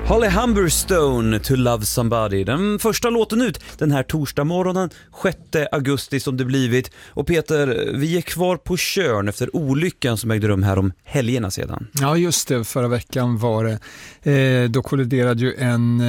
Holly Humberstone, To Love Somebody. Den första låten ut den här torsdag morgonen, 6 augusti som det blivit. Och Peter, vi är kvar på Tjörn efter olyckan som ägde rum här om helgerna sedan. Ja, just det. Förra veckan var det. Då kolliderade ju en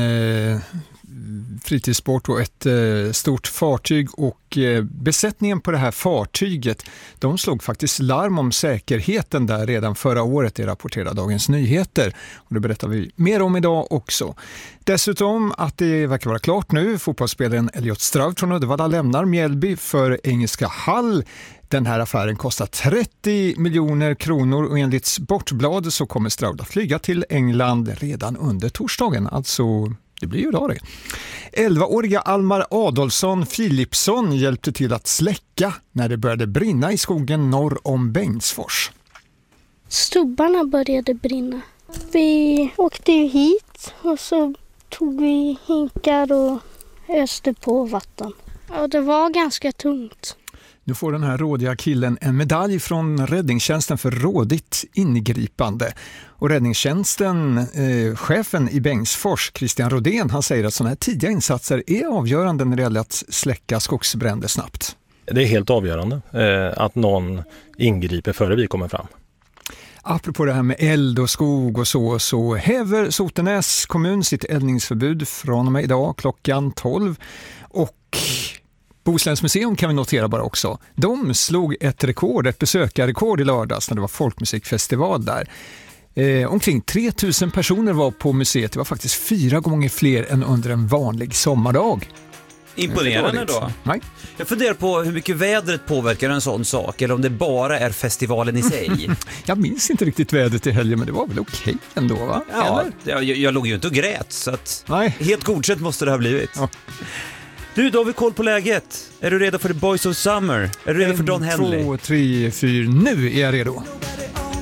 fritidsbåt och ett stort fartyg, och besättningen på det här fartyget, de slog faktiskt larm om säkerheten där redan förra året, det rapporterar Dagens Nyheter, och det berättar vi mer om idag också. Dessutom att det verkar vara klart nu, fotbollsspelaren Elliot Stroud från Uddevalla lämnar Mjällby för engelska Hull. Den här affären kostar 30 miljoner kronor och enligt Sportbladet så kommer Stroud att flyga till England redan under torsdagen, alltså det blir ju idag det. 11-åriga Almar Adolfsson Philipsson hjälpte till att släcka när det började brinna i skogen norr om Bengtsfors. Stubbarna började brinna. Vi åkte ju hit och så tog vi hinkar och öste på vatten. Och det var ganska tungt. Nu får den här rådiga killen en medalj från räddningstjänsten för rådigt ingripande. Och räddningstjänsten, chefen i Bengtsfors, Christian Rodén, han säger att sådana här tidiga insatser är avgörande när det gäller att släcka skogsbränder snabbt. Det är helt avgörande att någon ingriper före vi kommer fram. Apropå det här med eld och skog och så häver Sotenäs kommun sitt eldningsförbud från och med idag klockan 12. Och Bohusläns museum kan vi notera bara också. De slog ett besökarrekord i lördags när det var folkmusikfestival där. Omkring 3000 personer var på museet. Det var faktiskt 4 gånger fler än under en vanlig sommardag. Imponerande då. Nej. Jag funderar på hur mycket vädret påverkar en sån sak, eller om det bara är festivalen i sig. Jag minns inte riktigt vädret i helgen, men det var väl okej ändå, va? Ja, jag låg ju inte och grät, så att nej. Helt godkänt måste det ha blivit. Ja. Du, då har vi koll på läget. Är du redo för The Boys of Summer? Är du redo för Don Henley? 1, 2, 3, 4, nu är jag redo.